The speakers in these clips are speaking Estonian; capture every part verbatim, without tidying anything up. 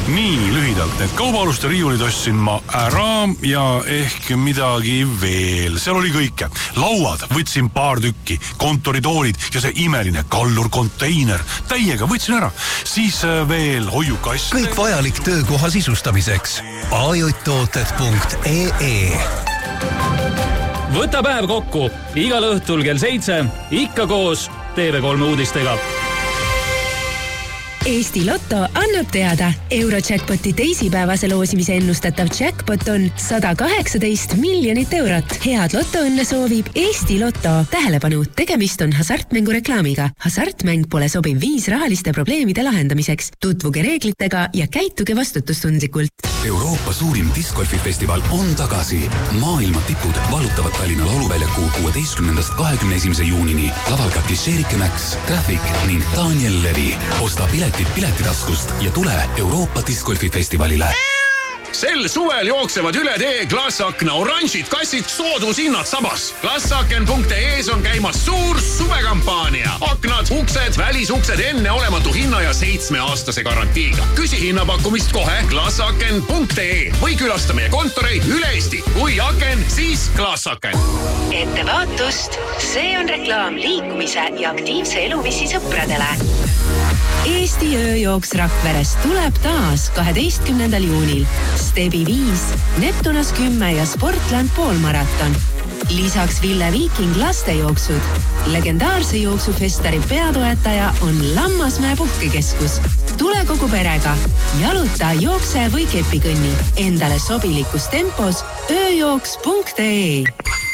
Nii lühidalt, need kaubaluste riiulid ostsin ma ära ja ehk midagi veel. Seal oli kõike. Lauad võtsin paar tükki, kontoritoolid ja see imeline kallur konteiner. Täiega võtsin ära. Siis veel hoiukass. Kõik vajalik töökoha sisustamiseks. ajotooted punkt ee Võta päev kokku. Igal õhtul kell seitse. Ikka koos T V kolm uudistega. Eesti Lotto annab teada. Eurojackpoti teisipäevase loosimise ennustatav jackpot on sada kaheksateist miljonit eurot. Head Lotto-õnne soovib Eesti Lotto. Tähelepanu, tegemist on hasartmängu reklaamiga. Hasartmäng pole sobiv viis rahaliste probleemide lahendamiseks. Tutvuge reeglitega ja käituge vastutustundlikult. Euroopa suurim discgolfifestival on tagasi. Maailma tipud valutavad Tallinna lauluväljaku kuueteistkümnendast kahekümne esimese juunini. Laval ka Kisherike Max, Traffic ning Daniel Levi. Osta pilet piletitaskust ja tule Euroopa discgolfifestivalile. Sel suvel jooksevad üle tee Glassakna oranžid kassid soodushinnad sabas. Glassaken punkt ee on käimas suur suvekampaania. Aknad, uksed, välisuksed enne olematu hinna ja seitsme aastase garantiiga. Küsi hinnapakkumist kohe Glassaken punkt ee või külasta meie kontoreid üle Eesti. Kui aken, siis Glassaken. Ettevaatust, see on reklaam liikumise ja aktiivse eluviisi sõpradele. Eesti ööjooks Rakveres tuleb taas kaheteistkümnendal juunil. Stebi viis, Neptunas kümme ja Sportland poolmaraton. Lisaks Ville Viiking lastejooksud. Legendaarse jooksufestari peatoetaja on Lammasmäe puhkekeskus. Tule kogu perega. Jaluta, jookse või kepikõnni. Endale sobilikus tempos ööjooks punkt ee.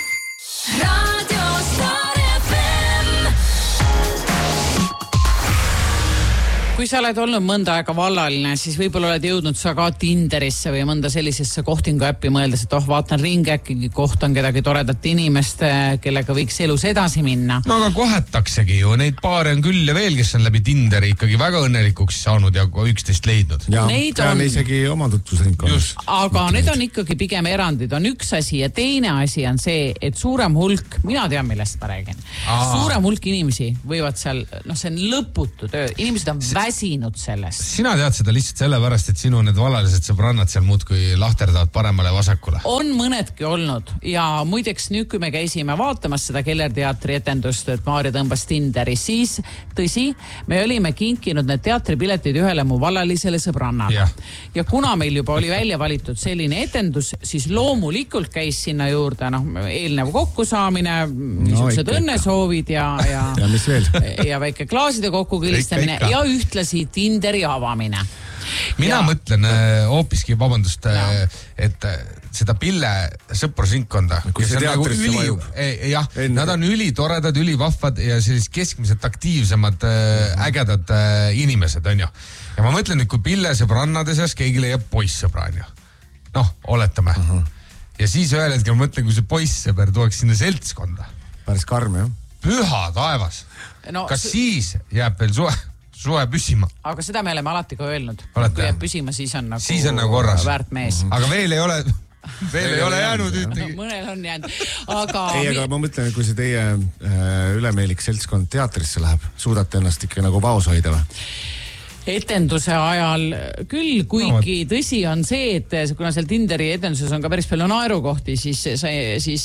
Kui sa oled olnud mõnda aega vallaline, siis võib-olla oled jõudnud sa ka Tinderisse või mõnda sellisesse kohtingu äppi mõeldes, et oh, vaatan ringi, äkki kohtan kedagi toredat inimest, kellega võiks elus edasi minna. No aga kohetaksegi ju, neid paare on küll ja veel, kes on läbi Tinderi ikkagi väga õnnelikuks saanud ja üksteist leidnud. Ja on isegi oma tutvusringkonnas. Aga need on ikkagi pigem erandid, on üks asi ja teine asi on see, et suurem hulk, mina tean, millest ma räägin, Aa. suurem hulk inimesi võivad seal, noh see on lõputu töö, inimesed on väsinud sellest. Sina tead seda lihtsalt sellepärast, et sinu need vallalised sõbrannad seal muud kui lahterdavad paremale vasakule. On mõnedki olnud ja muideks nüüd, kui me käisime vaatamas seda Kellerteatri etendust, et Maarja tõmbas Tinderi, siis tõsi, me olime kinkinud need teatripiletid ühele mu vallalisele sõbrannale. Ja. ja kuna meil juba oli välja valitud selline etendus, siis loomulikult käis sinna juurde noh, eelnev kokkusaamine, niisugused no, õnnesoovid ja, ja, ja, mis veel? ja väike klaaside kokkukõlistamine ja ühtlasi Tinderi avamine. Mina ja. mõtlen hoopiski, vabandust, no. et seda Pille sõprusringkonda. Kui see teatrisse nagu vajub. Jah, Enne. nad on ülitoredad, ülivahvad ja sellised keskmiselt aktiivsemad mm-hmm. ägedad inimesed, on ju. Ja ma mõtlen, et kui Pille sõbrannade seas keegi leiab poissõbra, on ju. Noh, oletame. Mm-hmm. Ja siis ühel hetkel mõtlen, kui see poissõber tuuaks sinna seltskonda. Päris karm, jah. Püha taevas. No, Kas see... siis jääb veel suhe? suhe püsima. Aga seda me oleme alati ka öelnud. Olete. Kui jääb püsima, siis on nagu, siis on nagu korras. Väärt mees. Aga veel ei ole, veel ei ole jäänud ühtegi. No, mõnel on jäänud. Aga... Ei, aga ma mõtlen, kui see teie äh, ülemeelik seltskond teatrisse läheb, suudate ennast ikka nagu vaos hoida või? Etenduse ajal küll, kuigi no, tõsi on see, et kuna seal Tinderi etenduses on ka päris palju naerukohti, siis, siis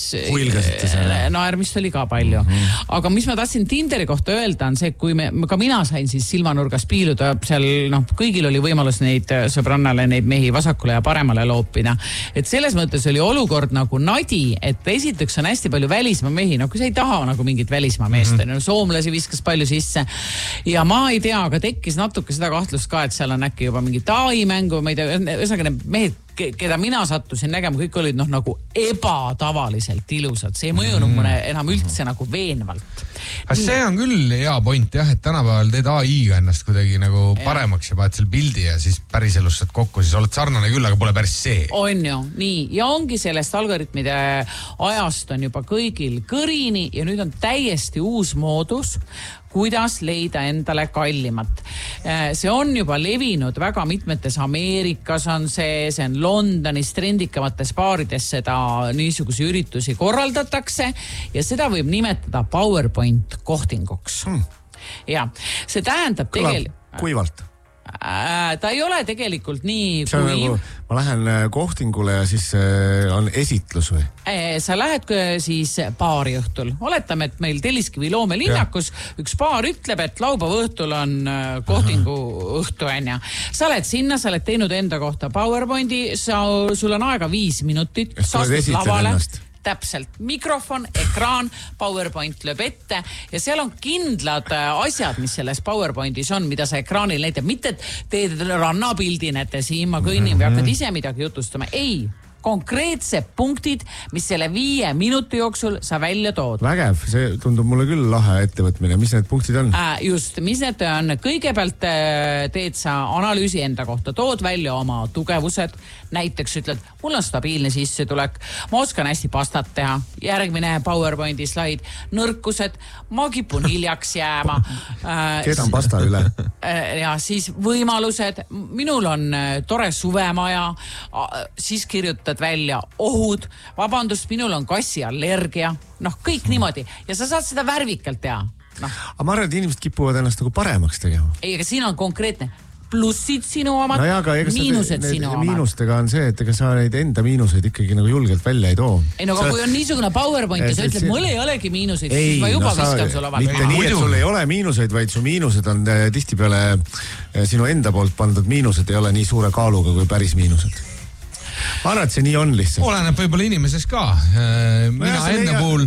naermist oli ka palju. Mm-hmm. Aga mis ma tahtsin Tinderi kohta öelda on see, kui me, ka mina sain siis silmanurgas piiluda, seal noh, kõigil oli võimalus neid sõbrannale, neid mehi vasakule ja paremale loopida. Et selles mõttes oli olukord nagu nadi, et esiteks on hästi palju välismaa mehi, no kui sa ei taha nagu mingit välismaa meest, mm-hmm. no, soomlasi viskas palju sisse ja ma ei tea, aga tekkis natuke seda kahtlust ka, et seal on äkki juba mingi taimängu, ma ei tea, ühesõnaga need mehed, keda mina sattusin nägema, kõik olid noh nagu ebatavaliselt ilusad. See ei mõjunud mm. mõne enam üldse nagu veenvalt. See on küll hea point jah, et tänapäeval teed A I-ga ennast kuidagi nagu paremaks ja paned seal pildi ja siis päris elus saad kokku, siis oled sarnane küll, aga pole päris see. On ju, nii. Ja ongi sellest algoritmide ajast on juba kõigil kõrini ja nüüd on täiesti uus moodus, kuidas leida endale kallimat. See on juba levinud väga mitmetes Ameerikas on see, see on Londonis trendikamates baarides seda niisuguse üritusi korraldatakse ja seda võib nimetada PowerPoint kohtinguks. Hmm. Ja see tähendab tegelikult... Kuivalt. Äh, ta ei ole tegelikult nii see on kuiv. nagu, ma lähen kohtingule ja siis on esitlus või? Sa lähed siis baari õhtul. Oletame, et meil Telliskivi loomelinnakus üks baar ütleb, et laupäeva õhtul on kohtingu Aha. õhtu enne. Sa oled sinna, sa oled teinud enda kohta PowerPointi, sa, sul on aega viis minutit, sa astud lavale. Ennast. Täpselt, mikrofon, ekraan, PowerPoint lööb ette ja seal on kindlad asjad, mis selles PowerPointis on, mida sa ekraanil näitab. Mitte, et teed rannapildi, näete siin, ma kõnnin või hakkad ise midagi jutustama. Ei, konkreetsed punktid, mis selle viie minuti jooksul sa välja tood. Vägev, see tundub mulle küll lahe ettevõtmine. Mis need punktid on? Äh, just, mis need on? Kõigepealt teed sa analüüsi enda kohta, tood välja oma tugevused, näiteks ütled, mul on stabiilne sissetulek, ma oskan hästi pastat teha, järgmine PowerPointi slaid, nõrkused, ma kipun hiljaks jääma. Keedan pasta üle. Ja siis võimalused, minul on tore suvemaja, siis kirjutad välja ohud, vabandust, minul on kassi allergia, noh, kõik niimoodi ja sa saad seda värvikalt teha. No. Aga ma arvan, et inimesed kipuvad ennast nagu paremaks tegema. Ei, aga siin on konkreetne plussid sinu omad, no jah, miinused need, sinu omad. Miinustega on see, et ega sa neid enda miinuseid ikkagi nagu julgelt välja ei too. Ei, no aga sa... kui on niisugune PowerPoint ja sa ütled, mul ei olegi miinuseid, ei, siis ma juba no, viskan sulle vahel. Mitte nii, et sul ei ole miinuseid, vaid su miinused on äh, tihtipeale äh, sinu enda poolt pandud miinused ei ole nii suure kaaluga kui päris miinused. Ma arvan, et see nii on lihtsalt. Oleneb võib-olla inimeses ka. Mina ja, enda puhul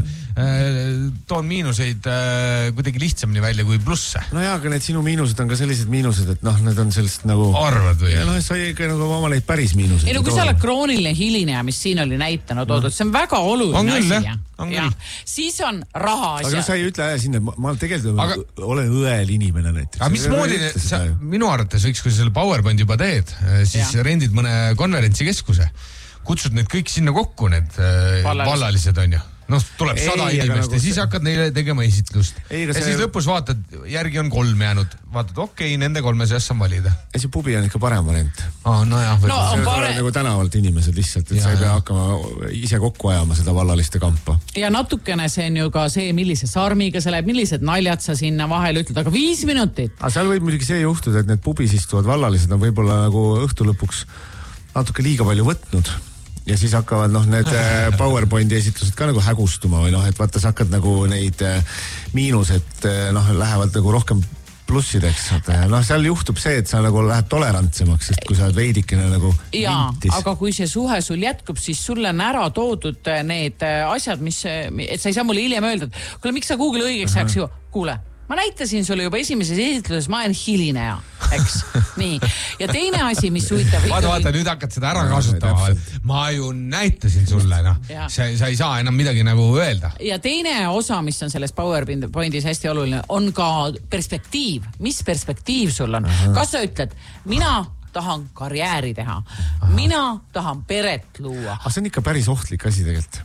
toon miinuseid kuidagi lihtsamini välja kui plusse. No jaa, aga need sinu miinused on ka sellised miinused, et noh, need on sellist nagu... Arvad või? Ja noh, sa ei ikka nagu oma neid päris miinuseid. Ei no kui sa oled krooniline hiline, mis siin oli näitanud toodud, see on väga oluline on küll, asi. On küll. Siis on raha asja. Aga sa ei ütle sinna, ma, ma tegelikult aga... olen õel inimene näiteks. Aga mis moodi, sa, minu arvates võiks, kui sa selle PowerPointi juba teed, siis ja. rendid mõne konverentsikeskuse, kutsud need kõik sinna kokku, need Vallalised, Vallalised on ju. Noh, tuleb ei, sada inimest nagu ja siis see... hakkad neile tegema esitlust. Ei, ja see... siis lõpus vaatad, järgi on kolm jäänud. Vaatad, okei, okay, nende kolme seas on valida. Ja see pubi on ikka parem variant. Oh, no jah, no, see on pare... nagu tänavalt inimesed lihtsalt, et ja, sa ei pea hakkama ise kokku ajama seda vallaliste kampa. Ja natukene see on ju ka see, millise sarmiga sa läheb, millised naljad sa sinna vahel ütled, aga viis minutit. Aga seal võib muidugi see juhtuda, et need pubis istuvad vallalised on võib-olla nagu õhtu lõpuks natuke liiga palju võtnud. Ja siis hakkavad noh, need PowerPointi esitlused ka nagu hägustuma või noh, et vaata, sa hakkad nagu neid miinused noh, lähevad nagu rohkem plussideks. Noh, seal juhtub see, et sa nagu lähed tolerantsemaks, sest kui sa oled veidikene nagu jaa, vintis. Aga kui see suhe sul jätkub, siis sulle on ära toodud need asjad, mis, et sa ei saa mulle hiljem öelda, et kuule, miks sa Google õigeks ajaks ju, kuule, ma näitasin sulle juba esimeses esitluses, ma olen hiline ja, eks, nii. Ja teine asi, mis suitab... Vaata, vaata, nüüd hakkad seda ära kasutama. Ma ju näitasin sulle, noh. Sa, sa ei saa enam midagi nagu öelda. Ja teine osa, mis on selles PowerPointis hästi oluline, on ka perspektiiv. Mis perspektiiv sul on? Aha. Kas sa ütled, mina tahan karjääri teha, Aha. mina tahan peret luua. Aga see on ikka päris ohtlik asi tegelikult.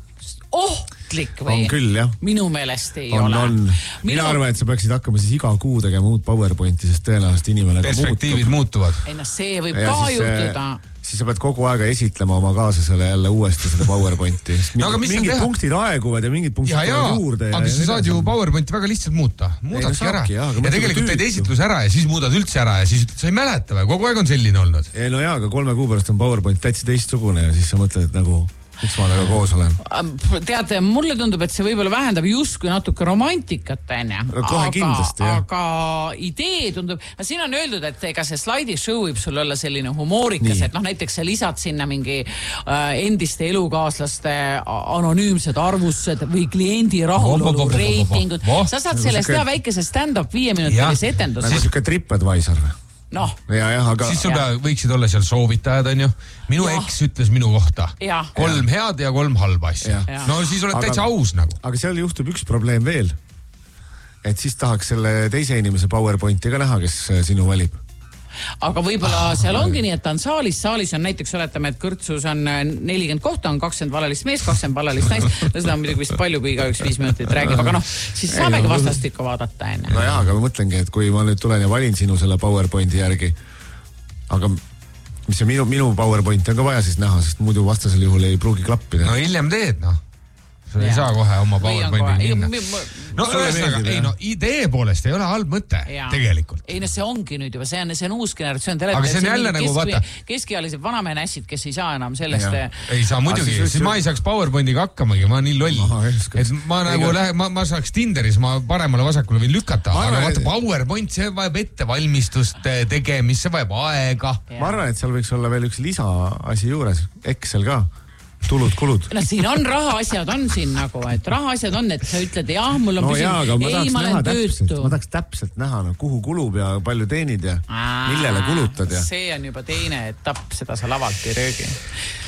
Ohtlik või? On küll, jah. Minu meelest ei on, ole. On. Mina Minu... arvan, et sa peaksid hakkama siis iga kuu tegema uut PowerPointi, sest tõenäoliselt inimene perspektiivid muutub. muutuvad. Ei no see võib ja ka siis, juhtuda. Siis sa pead kogu aega esitlema oma kaaslasele jälle uuesti seda PowerPointi. No, mingid teha? punktid aeguvad ja mingid punktid ja, ja, juurde. Aga ja, sa saad ju PowerPointi väga lihtsalt muuta. Muudadki ära. Ja, ja tegelikult teed esitlus ära ja siis muudad üldse ära ja siis sa ei mäleta või? Kogu aeg on selline olnud. Ei, no jaa, aga kolme kuu pärast on PowerPoint täitsa teistsugune ja siis sa mõtled, et nagu... Miks ma nagu koos olen? Teate, mulle tundub, et see võib-olla vähendab justkui natuke romantikat, enne. Kohe aga, kindlasti, jah. Aga idee tundub, no siin on öeldud, et ega see slaidishow võib sul olla selline humoorikas, Nii. et noh, näiteks sa lisad sinna mingi äh, endiste elukaaslaste anonüümsed arvused või kliendi rahulolu reitingud. Sa saad sellest teha väikese stand-up viieminutilise etenduse. Nagu siuke TripAdvisor või? No. Ja, ja, aga... Siis sul võiksid olla seal soovitajad, on ju. Minu ja. eks ütles minu kohta. Ja. Kolm ja. head ja kolm halba asja. Ja. No siis oled aga, täitsa aus nagu. Aga seal juhtub üks probleem veel. Et siis tahaks selle teise inimese PowerPointi ka näha, kes sinu valib. Aga võib-olla seal ongi nii, et ta on saalis. Saalis on näiteks, oletame, et kõrtsus on nelikümmend kohta, on kakskümmend vallalist mees, kakskümmend vallalist naist. Seda on midagi vist palju, kui iga üks viis minutit räägib. Aga noh, siis saamegi vastastikku vaadata enne. No jah, aga ma mõtlengi, et kui ma nüüd tulen ja valin sinu selle PowerPointi järgi, aga mis see minu, minu PowerPointi on ka vaja siis näha, sest muidu vastasel juhul ei pruugi klappida. No hiljem teed, noh. sa ei saa kohe oma PowerPointi minna. No ühesõnaga, ei no idee poolest ei ole halb mõte tegelikult. Ei no see ongi nüüd juba, see on, see on uus generatsioon. Aga see on jälle nagu vaata. Keskialised vanamehe nässid, kes ei saa enam sellest. Ei saa muidugi, siis ma ei saaks PowerPointiga hakkamagi, ma nii loll. Et ma nagu lähe, ma, ma saaks Tinderis, ma paremale vasakule võin lükata, aga vaata PowerPoint, see vajab ettevalmistust tegemist, see vajab aega. Ma arvan, et seal võiks olla veel üks lisa asi juures, Excel ka. Tulud, kulud. No siin on rahaasjad on siin nagu, et rahaasjad on, et sa ütled, jah, mul on no püsin, jaa, ma ei, ma olen töötu. Ma tahaks täpselt näha, no, kuhu kulub ja palju teenid ja Aa, millele kulutad. Ja. See on juba teine etapp, seda sa lavalt ei röögi.